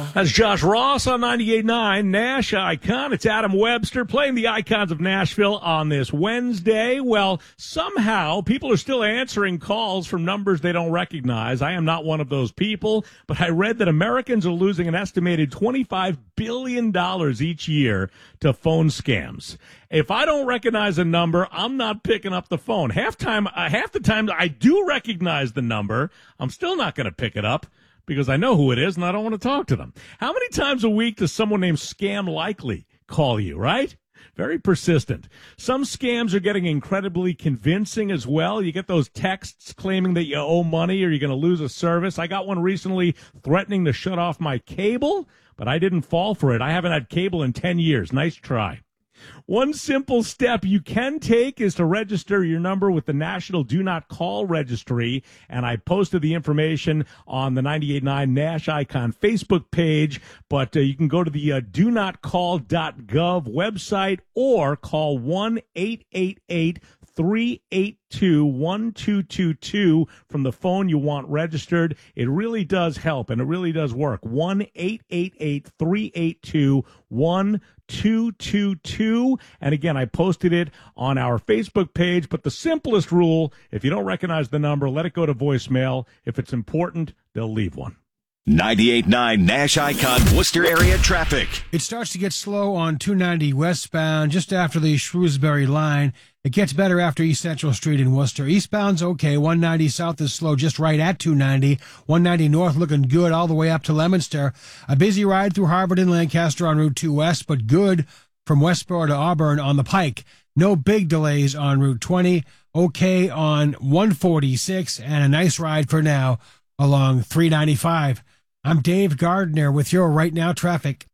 That's Josh Ross on 98.9 Nash Icon. It's Adam Webster playing the icons of Nashville on this Wednesday. Well, somehow people are still answering calls from numbers they don't recognize. I am not one of those people, but I read that Americans are losing an estimated $25 billion each year to phone scams. If I don't recognize a number, I'm not picking up the phone. Half the time I do recognize the number, I'm still not going to pick it up, because I know who it is and I don't want to talk to them. How many times a week does someone named Scam Likely call you, right? Very persistent. Some scams are getting incredibly convincing as well. You get those texts claiming that you owe money or you're going to lose a service. I got one recently threatening to shut off my cable, but I didn't fall for it. I haven't had cable in 10 years. Nice try. One simple step you can take is to register your number with the National Do Not Call Registry, and I posted the information on the 98.9 Nash Icon Facebook page, but you can go to the donotcall.gov website or call 1-888-382-1222 from the phone you want registered. It really does help, and it really does work. 1-888-382-1222. And again, I posted it on our Facebook page, but the simplest rule, if you don't recognize the number, let it go to voicemail. If it's important, they'll leave one. 98.9 Nash Icon Worcester area traffic. It starts to get slow on 290 westbound just after the Shrewsbury line. It gets better after East Central Street in Worcester. Eastbound's okay. 190 south is slow just right at 290. 190 north looking good all the way up to Leominster. A busy ride through Harvard and Lancaster on Route 2 West, but good from Westboro to Auburn on the Pike. No big delays on Route 20. Okay on 146, and a nice ride for now along 395. I'm Dave Gardner with your Right Now traffic.